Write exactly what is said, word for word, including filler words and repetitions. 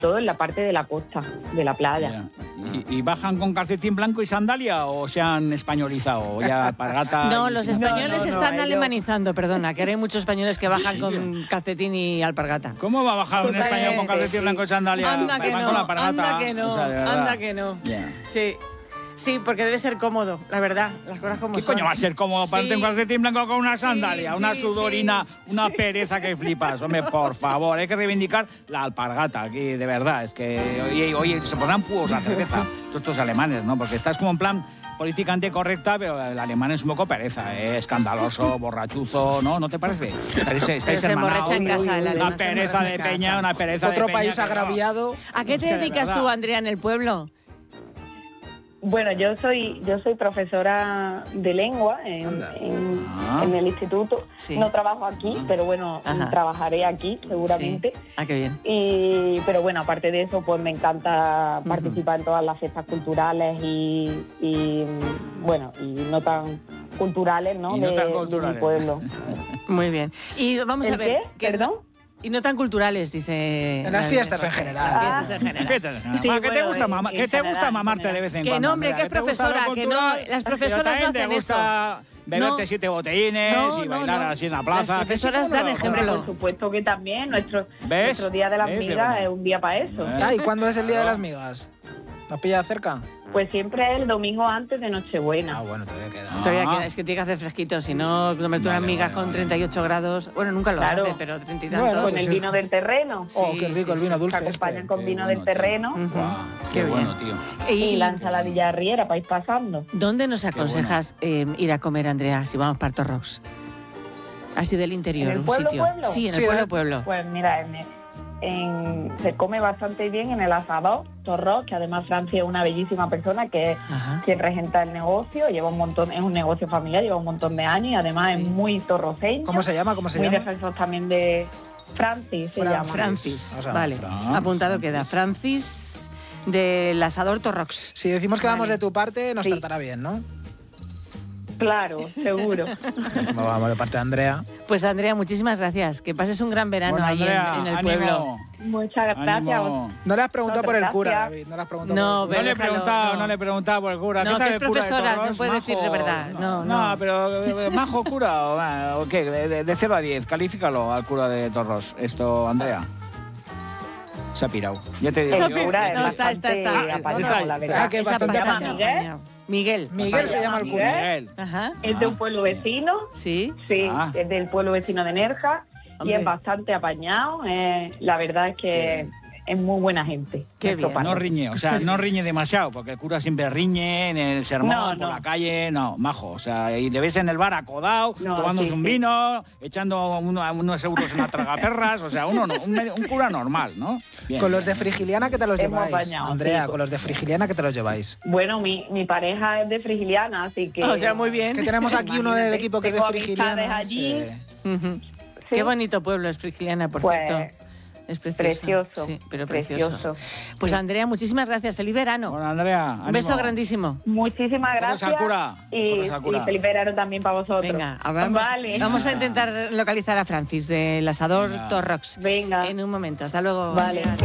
todo en la parte de la costa, de la playa. ¿Y, ¿Y bajan con calcetín blanco y sandalia o se han españolizado? Ya alpargata. No, los españoles no, no, están ellos... alemanizando, perdona, que ahora hay muchos españoles que bajan ¿Sí? con calcetín y alpargata. ¿Cómo va a bajar un Totalmente, español con calcetín sí. blanco y sandalia? Anda que Van no, con la alpargata. anda que no, O sea, de verdad. anda que no. Yeah. Sí. Sí, porque debe ser cómodo, la verdad, las cosas como ¿Qué son. coño va a ser cómodo para Sí. un calcetín blanco con una sandalia? Sí, una sí, sudorina, sí. una pereza que flipas. Hombre, por favor, hay que reivindicar la alpargata aquí, de verdad. Es que, oye, oye se pondrán púos a cerveza, todos estos alemanes, ¿no? Porque estás como en plan políticamente correcta, pero el alemán es un poco pereza, ¿eh? Escandaloso, borrachuzo, ¿no? ¿No te parece? Estáis, estáis Pero se hermanados. emborracha en casa, el alemán Una se pereza emborracha de en peña, casa. una pereza de Otro peña. país que no. agraviado. ¿A qué te Es que de dedicas verdad. tú, Andrea, en el pueblo? Bueno, yo soy yo soy profesora de lengua en, en, Ah. en el instituto. Sí. No trabajo aquí, pero bueno, Ajá. trabajaré aquí seguramente. Sí. Ah, qué bien. Y, pero bueno, aparte de eso, pues me encanta participar en todas las fiestas culturales y, y, bueno, y no tan culturales, ¿no? Y no de, tan de culturales. mi pueblo. Muy bien. Y vamos ¿El a ver. qué? ¿Perdón? Y no tan culturales, dice. En las fiestas en general. En las fiestas en general. Fíjate, Sí, va, ¿qué te bueno, gusta, en- mamá? en ¿Qué te general, gusta en mamarte general. de vez en Que cuando? no, hombre, Andrea? que es ¿Te gusta lo profesora, que no, cultural? las Pero profesoras también no hacen te gusta beberte No. siete botellines No, y no, bailar no. así en la Las plaza. profesoras dan Hombre, ejemplo. Hombre, por supuesto que también. Nuestro, ¿Ves? nuestro Día de las ¿Ves, Migas Begoña? es un día para eso. ¿Eh? Ah, ¿y cuándo es el Día de Claro. las Migas? ¿Nos pilla cerca? Pues siempre es el domingo antes de Nochebuena. Ah, bueno, todavía queda. Todavía Ah. queda, es que tiene que hacer fresquito, si no, comerte unas Vale, migas vale, con vale. treinta y ocho grados. Bueno, nunca lo Claro. hace, pero treinta y Bueno, tantos. Con pues el es- vino del terreno. Oh, Sí, qué rico sí, el vino sí. dulce. Se acompañan este. con Qué vino bueno, del terreno. Ujú. Guau, Qué qué bien. bueno, tío. Y la ensaladilla riera para ir pasando. ¿Dónde nos bueno. aconsejas eh, ir a comer, Andrea, si vamos para Torrox? Así del interior, ¿En el un pueblo, sitio. pueblo? Sí, en el Sí, pueblo, ¿eh? pueblo. Pues mira, en, en- se come bastante bien en el asador Torrox, que además Francia es una bellísima persona que es Ajá. quien regenta el negocio, lleva un montón, es un negocio familiar, lleva un montón de años y además Sí. es muy torroceño. ¿Cómo se llama? ¿Cómo se muy llama? defensor también de Francis, se Fran- llama. Francis, Vamos a vale. Fran. Apuntado queda. Francis del asador Torrox. Si decimos que vamos Vale. de tu parte, nos Sí. tratará bien, ¿no? Claro, seguro. Como vamos de parte de Andrea. Pues Andrea, muchísimas gracias. Que pases un gran verano Bueno, ahí en- Andrea, en, el ánimo, pueblo. Muchas gracias. ánimo. No le has preguntado por el cura, Gracias. David. No le has preguntado No, por el No le he Déjalo, preguntado, no. no le he preguntado por el cura. No, ¿Qué tal que es el cura de profesora, Torrox? no puede decir de ¿Majo? verdad. No, no. pero eh, ¿majo cura o, ah, o qué? De, de cero a diez, califícalo al cura de Torros. Esto, Andrea. Se ha pirado. Ya te digo El yo. cura es No, está, está, está. bastante Ah, apañado, está, la está. verdad. Ah, que es Esa bastante patata apañado. apañado. Miguel. Miguel se llama el cura. Miguel. Ajá. Es de un pueblo vecino, Sí. sí, Ah. es del pueblo vecino de Nerja Hombre. y es bastante apañado. eh, la verdad es que es muy buena gente. Qué nuestro bien. padre. No riñe, o sea, no riñe demasiado, porque el cura siempre riñe en el sermón, No, por no. la calle, no, majo. O sea, y le ves en el bar acodado, No, tomándose sí, un sí. vino, echando uno- unos euros en la tragaperras, o sea, uno no, un, un cura normal, ¿no? Bien, Con los de bien. Frigiliana, ¿qué te los Hemos lleváis? apañado, Andrea, sí. con los de Frigiliana, ¿qué te los lleváis? Bueno, mi, mi pareja es de Frigiliana, así que... O sea, muy Es bien. que tenemos aquí uno del equipo que es de Tengo Frigiliana. amistades allí. Sí. Ujú. Sí. Qué bonito pueblo es Frigiliana, por Pues, cierto. Es precioso. precioso, Sí, pero precioso. precioso. Pues Sí. Andrea, muchísimas gracias. Feliz verano. Bueno, Andrea, Un beso ánimo. grandísimo. Muchísimas Todos gracias al cura, y, todos al cura. y feliz verano también para vosotros. Venga, a- vamos, Vale. vamos a intentar localizar a Francis del asador Venga. Torrox. Venga. En un momento. Hasta luego. Vale. Andrea.